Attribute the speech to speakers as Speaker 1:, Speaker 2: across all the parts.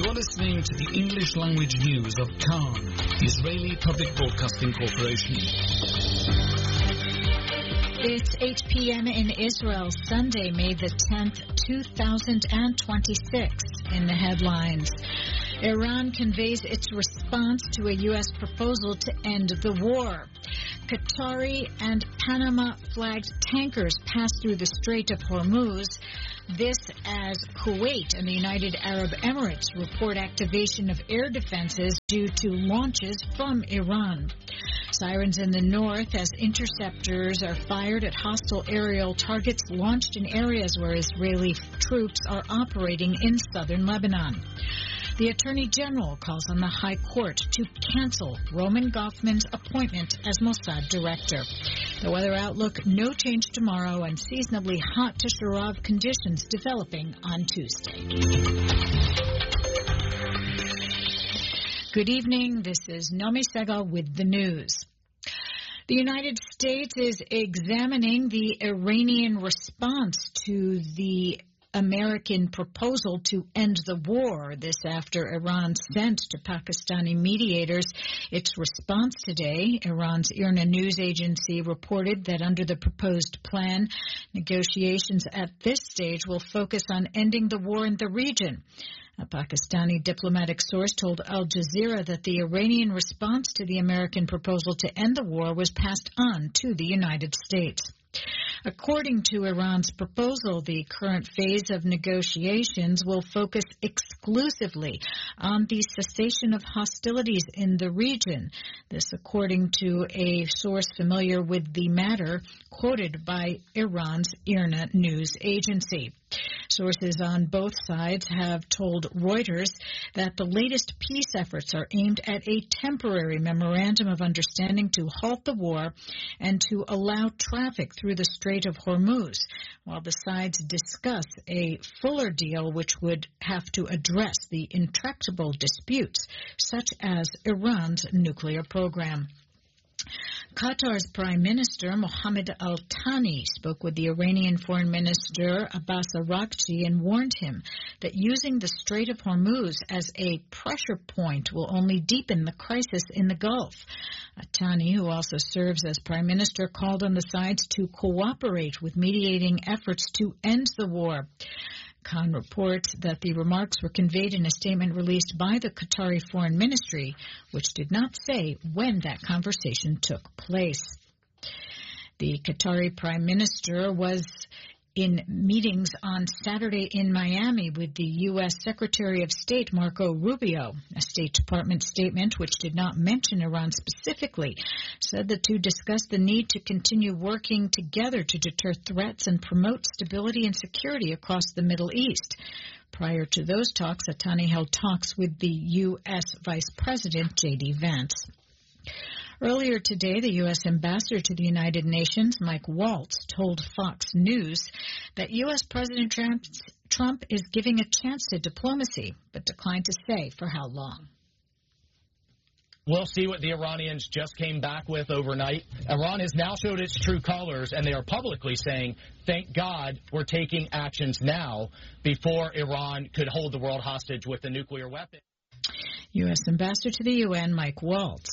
Speaker 1: You're listening to the English language news of Khan, the Israeli Public Broadcasting Corporation.
Speaker 2: It's 8 p.m. in Israel, Sunday, May the 10th, 2026. In the headlines, Iran conveys its response to a U.S. proposal to end the war. Qatari and Panama-flagged tankers pass through the Strait of Hormuz. This as Kuwait and the United Arab Emirates report activation of air defenses due to launches from Iran. Sirens in the north as interceptors are fired at hostile aerial targets launched in areas where Israeli troops are operating in southern Lebanon. The Attorney General calls on the High Court to cancel Roman Goffman's appointment as Mossad director. The weather outlook, no change tomorrow, and seasonably hot to Sharav conditions developing on Tuesday. Good evening. This is Nomi Segal with the news. The United States is examining the Iranian response to the American proposal to end the war. This after Iran sent to Pakistani mediators its response today. Iran's IRNA news agency reported that under the proposed plan, negotiations at this stage will focus on ending the war in the region. A Pakistani diplomatic source told Al Jazeera that the Iranian response to the American proposal to end the war was passed on to the United States. According to Iran's proposal, the current phase of negotiations will focus exclusively on the cessation of hostilities in the region. This according to a source familiar with the matter, quoted by Iran's IRNA news agency. Sources on both sides have told Reuters that the latest peace efforts are aimed at a temporary memorandum of understanding to halt the war and to allow traffic through the Strait of Hormuz, while the sides discuss a fuller deal which would have to address the intractable disputes, such as Iran's nuclear program. Qatar's Prime Minister Mohammed Al Thani spoke with the Iranian Foreign Minister Abbas Araghchi and warned him that using the Strait of Hormuz as a pressure point will only deepen the crisis in the Gulf. Thani, who also serves as Prime Minister, called on the sides to cooperate with mediating efforts to end the war. Khan reports that the remarks were conveyed in a statement released by the Qatari Foreign Ministry, which did not say when that conversation took place. The Qatari Prime Minister was in meetings on Saturday in Miami with the U.S. Secretary of State Marco Rubio. A State Department statement, which did not mention Iran specifically, said the two discussed the need to continue working together to deter threats and promote stability and security across the Middle East. Prior to those talks, Thani held talks with the U.S. Vice President J.D. Vance. Earlier today, the U.S. ambassador to the United Nations, Mike Waltz, told Fox News that U.S. President Trump is giving a chance to diplomacy, but declined to say for how long.
Speaker 3: We'll see what the Iranians just came back with overnight. Iran has now showed its true colors, and they are publicly saying, thank God we're taking actions now before Iran could hold the world hostage with a nuclear weapon.
Speaker 2: U.S. Ambassador to the UN, Mike Waltz.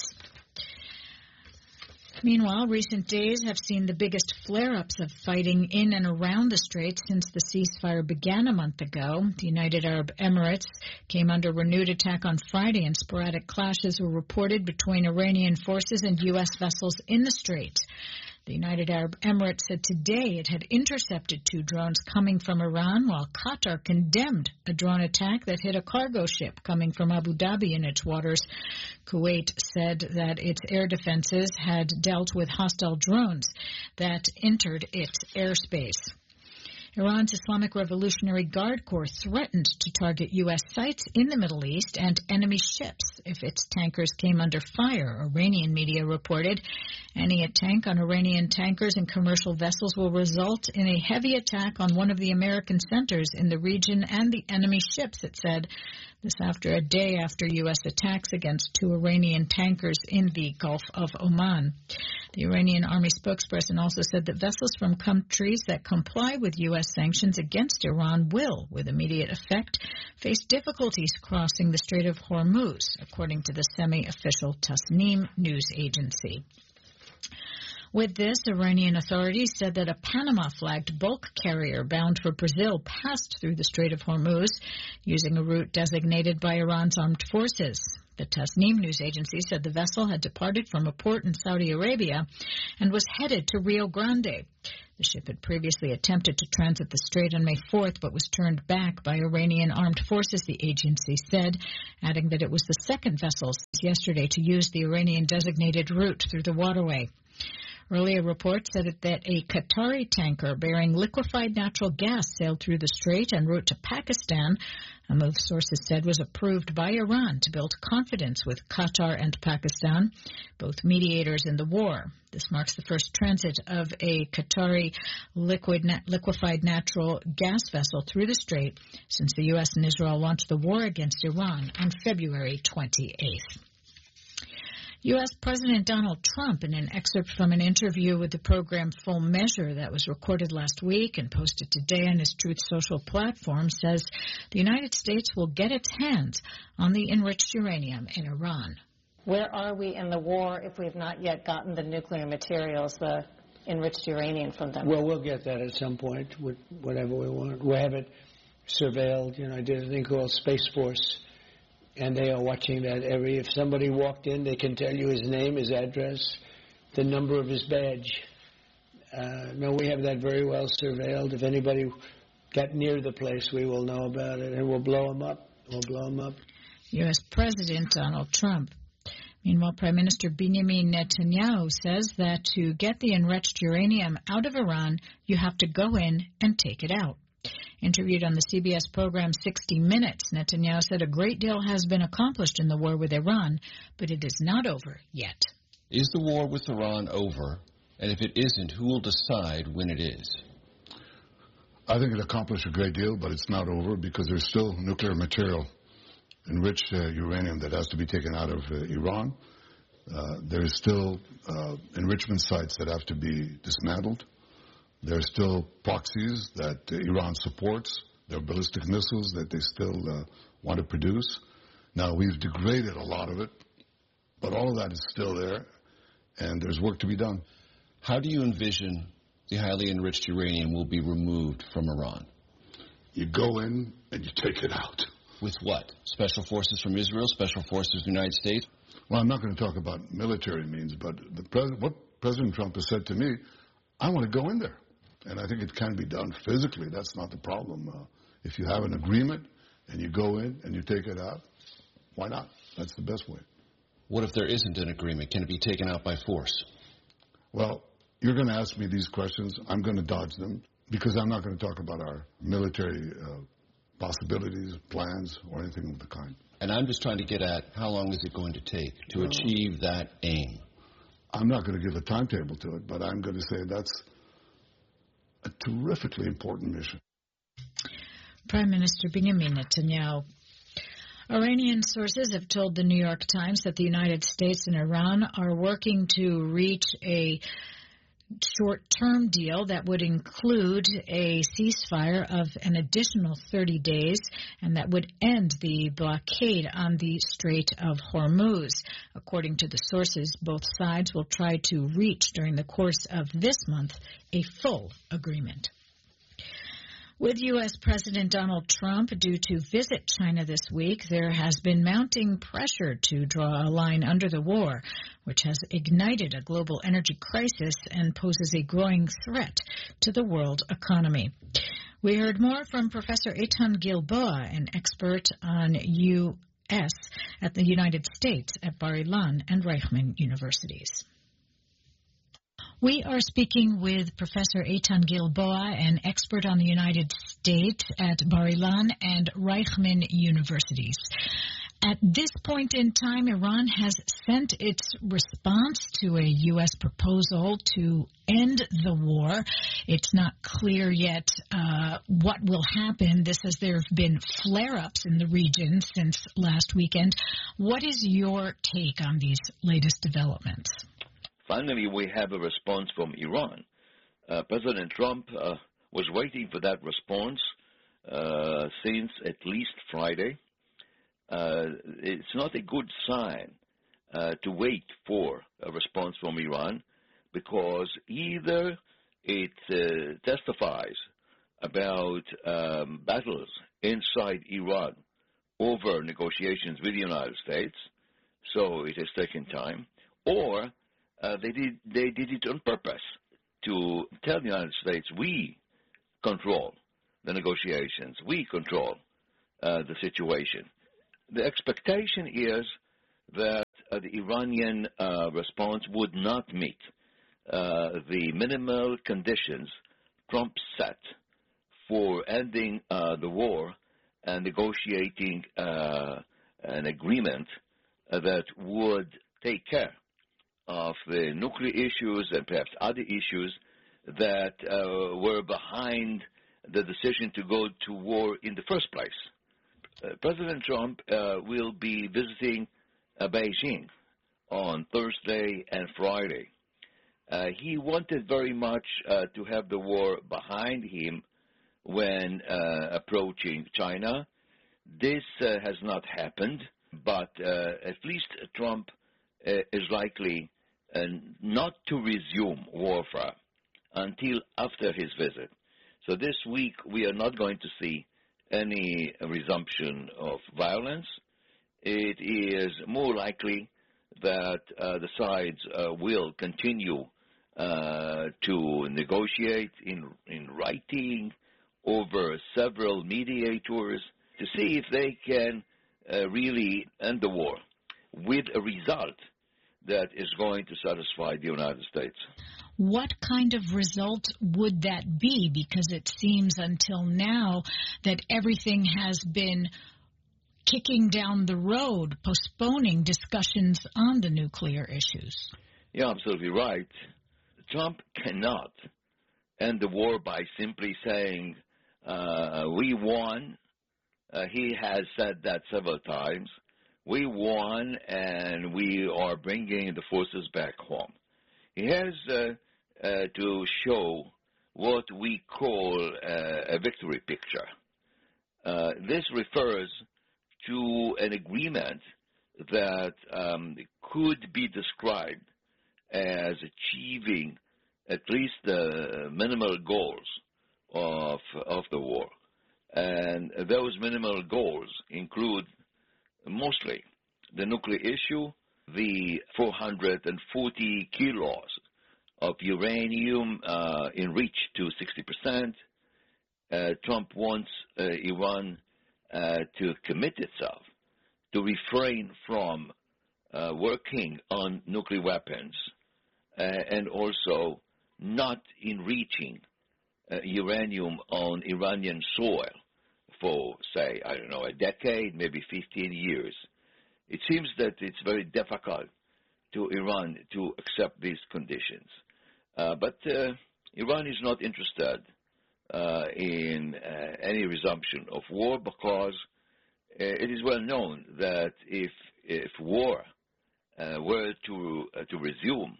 Speaker 2: Meanwhile, recent days have seen the biggest flare-ups of fighting in and around the Strait since the ceasefire began a month ago. The United Arab Emirates came under renewed attack on Friday, and sporadic clashes were reported between Iranian forces and U.S. vessels in the Strait. The United Arab Emirates said today it had intercepted 2 drones coming from Iran, while Qatar condemned a drone attack that hit a cargo ship coming from Abu Dhabi in its waters. Kuwait said that its air defenses had dealt with hostile drones that entered its airspace. Iran's Islamic Revolutionary Guard Corps threatened to target U.S. sites in the Middle East and enemy ships if its tankers came under fire, Iranian media reported. Any attack on Iranian tankers and commercial vessels will result in a heavy attack on one of the American centers in the region and the enemy ships, it said. This after a day after U.S. attacks against 2 Iranian tankers in the Gulf of Oman. The Iranian army spokesperson also said that vessels from countries that comply with U.S. sanctions against Iran will, with immediate effect, face difficulties crossing the Strait of Hormuz, according to the semi-official Tasnim news agency. With this, Iranian authorities said that a Panama-flagged bulk carrier bound for Brazil passed through the Strait of Hormuz using a route designated by Iran's armed forces. The Tasnim news agency said the vessel had departed from a port in Saudi Arabia and was headed to Rio Grande. The ship had previously attempted to transit the strait on May 4th, but was turned back by Iranian armed forces, the agency said, adding that it was the second vessel since yesterday to use the Iranian designated route through the waterway. Earlier reports said that a Qatari tanker bearing liquefied natural gas sailed through the strait en route to Pakistan, a move sources said was approved by Iran to build confidence with Qatar and Pakistan, both mediators in the war. This marks the first transit of a Qatari liquefied natural gas vessel through the strait since the U.S. and Israel launched the war against Iran on February 28th. U.S. President Donald Trump, in an excerpt from an interview with the program Full Measure that was recorded last week and posted today on his Truth Social platform, says the United States will get its hands on the enriched uranium in Iran.
Speaker 4: Where are we in the war if we've not yet gotten the nuclear materials, the enriched uranium from them?
Speaker 5: Well, we'll get that at some point with whatever we want. We have it surveilled. I did a thing called Space Force. And they are watching that if somebody walked in, they can tell you his name, his address, the number of his badge. No, we have that very well surveilled. If anybody got near the place, we will know about it, and we'll blow them up.
Speaker 2: U.S. President Donald Trump. Meanwhile, Prime Minister Benjamin Netanyahu says that to get the enriched uranium out of Iran, you have to go in and take it out. Interviewed on the CBS program 60 Minutes, Netanyahu said a great deal has been accomplished in the war with Iran, but it is not over yet.
Speaker 6: Is the war with Iran over? And if it isn't, who will decide when it is?
Speaker 7: I think it accomplished a great deal, but it's not over because there's still nuclear material, enriched uranium that has to be taken out of Iran. There is still enrichment sites that have to be dismantled. There are still proxies that Iran supports. There are ballistic missiles that they still want to produce. Now, we've degraded a lot of it, but all of that is still there, and there's work to be done.
Speaker 6: How do you envision the highly enriched uranium will be removed from Iran?
Speaker 7: You go in and you take it out.
Speaker 6: With what? Special forces from Israel? Special forces from the United States?
Speaker 7: Well, I'm not going to talk about military means, but what President Trump has said to me, I want to go in there. And I think it can be done physically. That's not the problem. If you have an agreement and you go in and you take it out, why not? That's the best way.
Speaker 6: What if there isn't an agreement? Can it be taken out by force?
Speaker 7: Well, you're going to ask me these questions. I'm going to dodge them because I'm not going to talk about our military possibilities, plans, or anything of the kind.
Speaker 6: And I'm just trying to get at how long is it going to take to achieve that aim?
Speaker 7: I'm not going to give a timetable to it, but I'm going to say that's a terrifically important mission.
Speaker 2: Prime Minister Benjamin Netanyahu. Iranian sources have told the New York Times that the United States and Iran are working to reach a short-term deal that would include a ceasefire of an additional 30 days and that would end the blockade on the Strait of Hormuz. According to the sources, both sides will try to reach during the course of this month a full agreement. With U.S. President Donald Trump due to visit China this week, there has been mounting pressure to draw a line under the war, which has ignited a global energy crisis and poses a growing threat to the world economy. We heard more from Professor Eitan Gilboa, an expert on U.S. at the United States at Bar-Ilan and Reichman universities. We are speaking with Professor Eitan Gilboa, an expert on the United States at Bar-Ilan and Reichman universities. At this point in time, Iran has sent its response to a U.S. proposal to end the war. It's not clear yet what will happen. This as there have been flare-ups in the region since last weekend. What is your take on these latest developments?
Speaker 8: finally we have a response from Iran. President Trump was waiting for that response since at least Friday. It's not a good sign to wait for a response from Iran, because either it testifies about battles inside Iran over negotiations with the United States, so it has taken time, or they did it on purpose to tell the United States, we control the negotiations, we control the situation. The expectation is that the Iranian response would not meet the minimal conditions Trump set for ending the war and negotiating an agreement that would take care of the nuclear issues and perhaps other issues that were behind the decision to go to war in the first place. President Trump will be visiting Beijing on Thursday and Friday. He wanted very much to have the war behind him when approaching China. This has not happened, but at least Trump is likely not to resume warfare until after his visit. So this week we are not going to see any resumption of violence. It is more likely that the sides will continue to negotiate in writing over several mediators to see if they can really end the war with a result that is going to satisfy the United States.
Speaker 2: What kind of result would that be? Because it seems until now that everything has been kicking down the road, postponing discussions on the nuclear issues.
Speaker 8: You're absolutely right. Trump cannot end the war by simply saying, we won. He has said that several times. We won, and we are bringing the forces back home. He has to show what we call a victory picture. This refers to an agreement that could be described as achieving at least the minimal goals of the war. And those minimal goals include mostly the nuclear issue, the 440 kilos of uranium enriched to 60%. Trump wants Iran to commit itself to refrain from working on nuclear weapons and also not enriching uranium on Iranian soil for, say, I don't know, a decade, maybe 15 years. It seems that it's very difficult to Iran to accept these conditions. But Iran is not interested in any resumption of war, because it is well known that if war were to resume,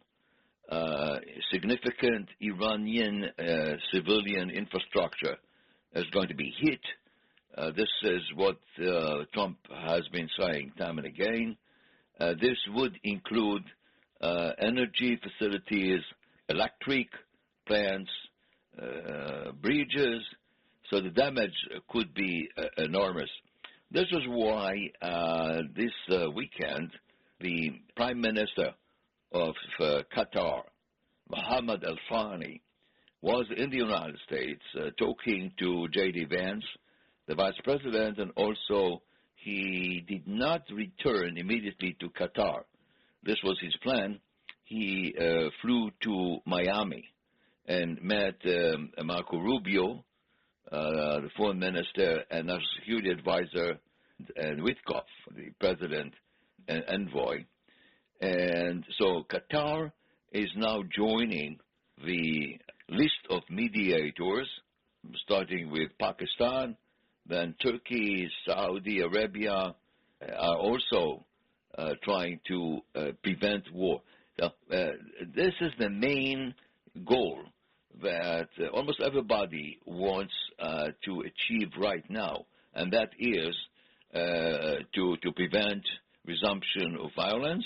Speaker 8: significant Iranian civilian infrastructure is going to be hit. This is what Trump has been saying time and again. This would include energy facilities, electric plants, bridges, so the damage could be enormous. This is why this weekend the Prime Minister of Qatar, Mohammed Al Thani, was in the United States talking to J.D. Vance, the Vice President, and also he did not return immediately to Qatar. This was his plan. He flew to Miami and met Marco Rubio, the Foreign Minister and National Security Advisor, and Witkoff, the President and envoy. And so Qatar is now joining the list of mediators, starting with Pakistan, then Turkey, Saudi Arabia are also trying to prevent war. This is the main goal that almost everybody wants to achieve right now, and that is to prevent resumption of violence,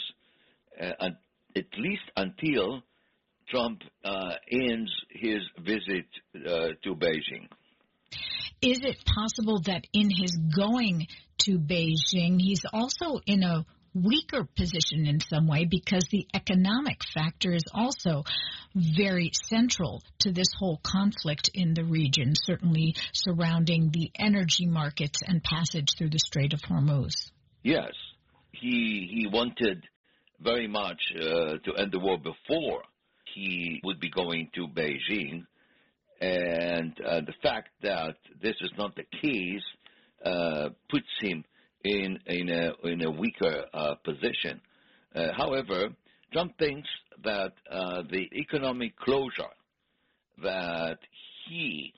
Speaker 8: at least until Trump ends his visit to Beijing.
Speaker 2: Is it possible that in his going to Beijing, he's also in a weaker position in some way because the economic factor is also very central to this whole conflict in the region, certainly surrounding the energy markets and passage through the Strait of Hormuz?
Speaker 8: Yes, he wanted very much to end the war before he would be going to Beijing, and the fact that this is not the case puts him in a weaker position. However, Trump thinks that the economic closure that he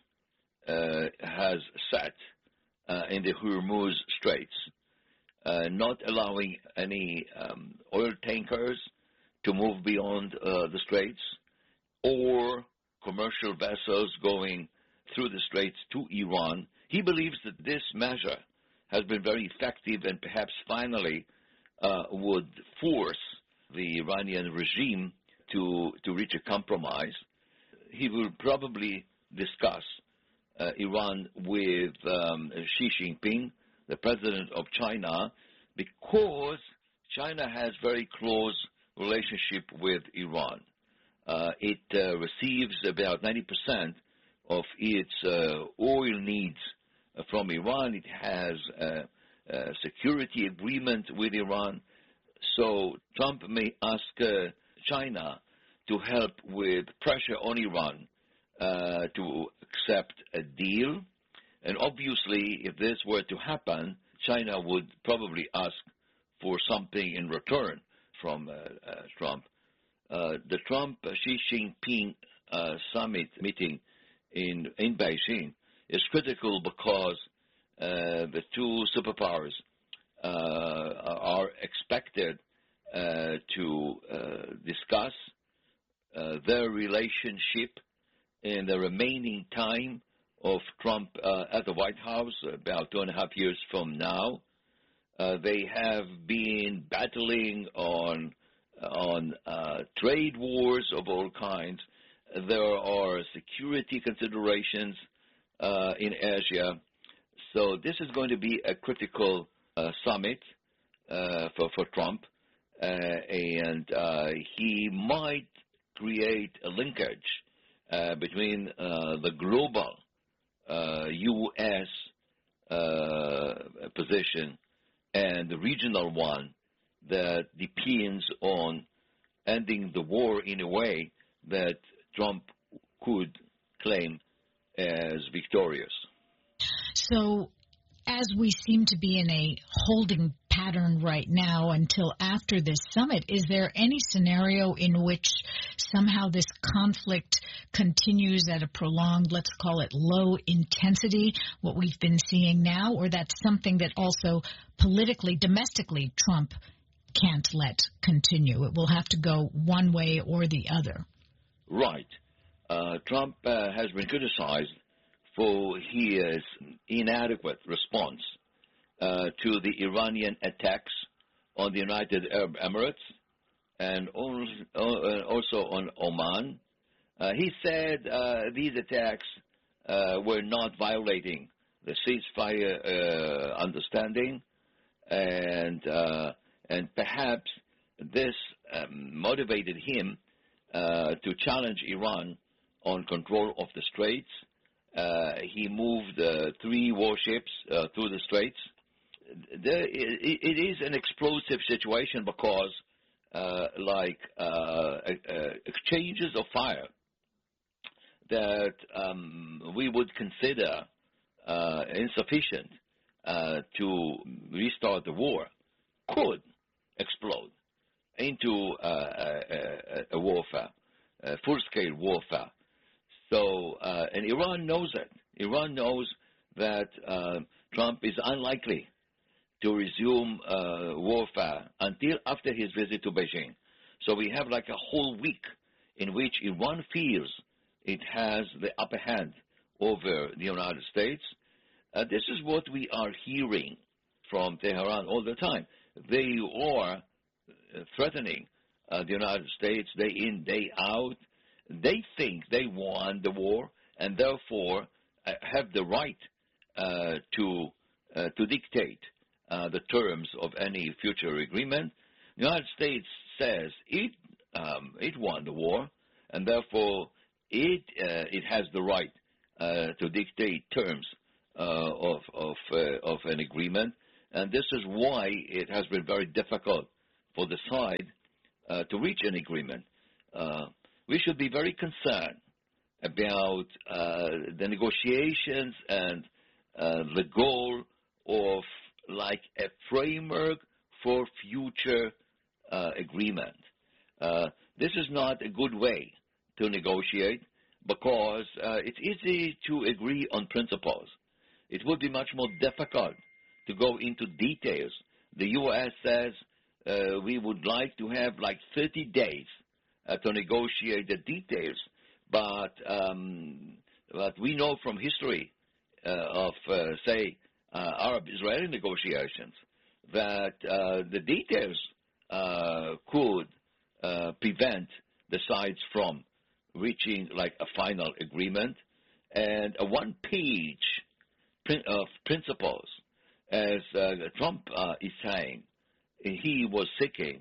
Speaker 8: has set in the Hormuz Straits, not allowing any oil tankers to move beyond the straits or commercial vessels going through the straits to Iran, he believes that this measure has been very effective and perhaps finally would force the Iranian regime to reach a compromise. He will probably discuss Iran with Xi Jinping, the president of China, because China has very close relationship with Iran. It receives about 90% of its oil needs from Iran. It has a security agreement with Iran. So Trump may ask China to help with pressure on Iran to accept a deal. And obviously, if this were to happen, China would probably ask for something in return from Trump. The Trump-Xi Jinping summit meeting in Beijing is critical because the two superpowers are expected to discuss their relationship in the remaining time of Trump at the White House, about 2.5 years from now. They have been battling on trade wars of all kinds. There are security considerations in Asia. So this is going to be a critical summit for Trump, and he might create a linkage between the global U.S. position and the regional one that depends on ending the war in a way that Trump could claim as victorious.
Speaker 2: So, as we seem to be in a holding pattern right now until after this summit, is there any scenario in which somehow this conflict continues at a prolonged, let's call it low intensity, what we've been seeing now, or that's something that also politically, domestically, Trump can't let continue? It will have to go one way or the other.
Speaker 8: Right. Trump has been criticized for his inadequate response to the Iranian attacks on the United Arab Emirates and also on Oman. He said these attacks were not violating the ceasefire understanding, and perhaps this motivated him to challenge Iran on control of the Straits. He moved 3 warships through the Straits. It is an explosive situation because, exchanges of fire that we would consider insufficient to restart the war could explode into a warfare, full-scale warfare. So, and Iran knows it. Iran knows that Trump is unlikely to resume warfare until after his visit to Beijing. So we have like a whole week in which Iran feels it has the upper hand over the United States. This is what we are hearing from Tehran all the time. They are threatening the United States day in, day out. They think they won the war and therefore have the right to dictate the terms of any future agreement. The United States says it won the war and therefore it has the right to dictate terms of an agreement, and this is why it has been very difficult for the side to reach an agreement. We should be very concerned about the negotiations and the goal of like a framework for future agreement. This is not a good way to negotiate because it's easy to agree on principles. It would be much more difficult to go into details. The U.S. says we would like to have like 30 days to negotiate the details, but we know from history of, say, Arab-Israeli negotiations that the details could prevent the sides from reaching like a final agreement, and a one-page of principles, as Trump is saying, he was seeking,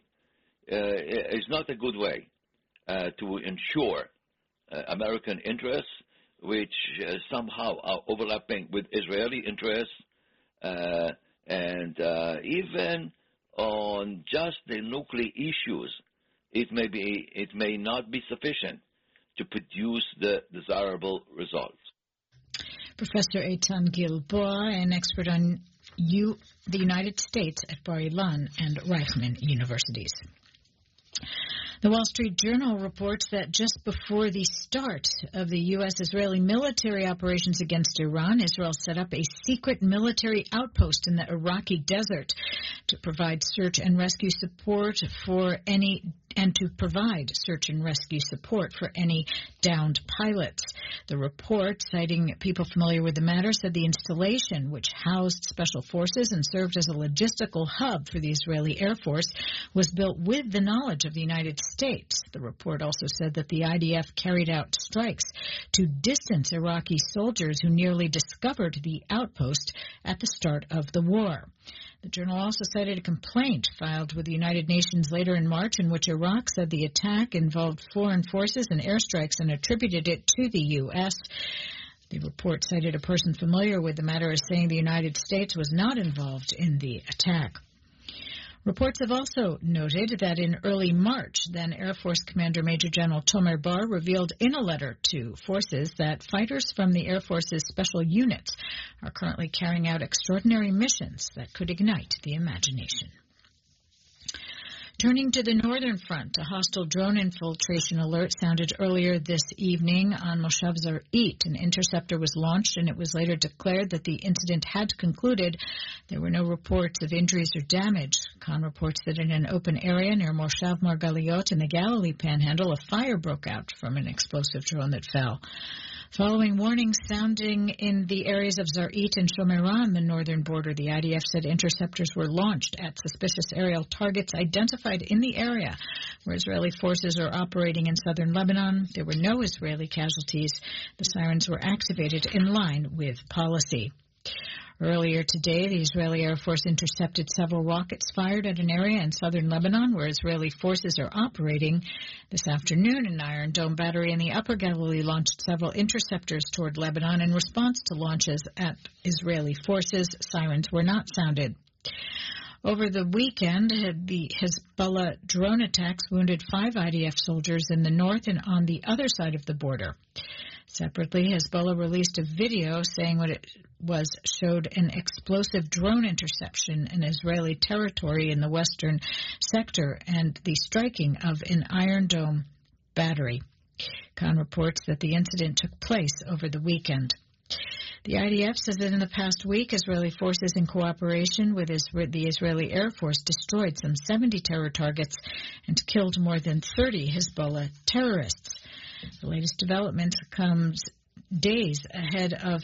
Speaker 8: is not a good way to ensure American interests, which somehow are overlapping with Israeli interests, and even on just the nuclear issues, it may not be sufficient to produce the desirable results.
Speaker 2: Professor Eitan Gilboa, an expert on the United States at Bar-Ilan and Reichman Universities. The Wall Street Journal reports that just before the start of the U.S.-Israeli military operations against Iran, Israel set up a secret military outpost in the Iraqi desert to provide search and rescue support for any downed pilots. The report, citing people familiar with the matter, said the installation, which housed special forces and served as a logistical hub for the Israeli Air Force, was built with the knowledge of the United States. The report also said that the IDF carried out strikes to distance Iraqi soldiers who nearly discovered the outpost at the start of the war. The journal also cited a complaint filed with the United Nations later in March in which Iraq said the attack involved foreign forces and airstrikes and attributed it to the U.S. The report cited a person familiar with the matter as saying the United States was not involved in the attack. Reports have also noted that in early March, then Air Force Commander Major General Tomer Bar revealed in a letter to forces that fighters from the Air Force's special units are currently carrying out extraordinary missions that could ignite the imagination. Turning to the northern front, a hostile drone infiltration alert sounded earlier this evening on Moshav Zar'it. An interceptor was launched, and it was later declared that the incident had concluded. There were no reports of injuries or damage. Khan reports that in an open area near Moshav Margaliot in the Galilee Panhandle, a fire broke out from an explosive drone that fell. Following warnings sounding in the areas of Zar'it and Shomerah on the northern border, the IDF said interceptors were launched at suspicious aerial targets identified in the area where Israeli forces are operating in southern Lebanon. There were no Israeli casualties. The sirens were activated in line with policy. Earlier today, the Israeli Air Force intercepted several rockets fired at an area in southern Lebanon where Israeli forces are operating. This afternoon, an Iron Dome battery in the Upper Galilee launched several interceptors toward Lebanon in response to launches at Israeli forces. Sirens were not sounded. Over the weekend, the Hezbollah drone attacks wounded 5 IDF soldiers in the north and on the other side of the border. Separately, Hezbollah released a video saying what it was showed an explosive drone interception in Israeli territory in the western sector and the striking of an Iron Dome battery. Khan reports that the incident took place over the weekend. The IDF says that in the past week, Israeli forces in cooperation with the Israeli Air Force destroyed some 70 terror targets and killed more than 30 Hezbollah terrorists. The latest development comes days ahead of